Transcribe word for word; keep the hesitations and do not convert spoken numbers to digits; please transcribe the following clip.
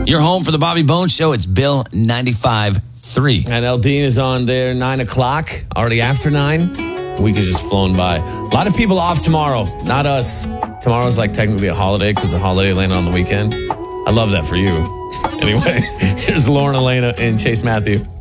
You're home for the Bobby Bones Show. It's Bill ninety-five point three. And Eldine is on there nine o'clock, already after nine. Week has just flown by. A lot of people off tomorrow, not us. Tomorrow's like technically a holiday because the holiday landed on the weekend. I love that for you. Anyway, here's Lauren Elena and Chase Matthew.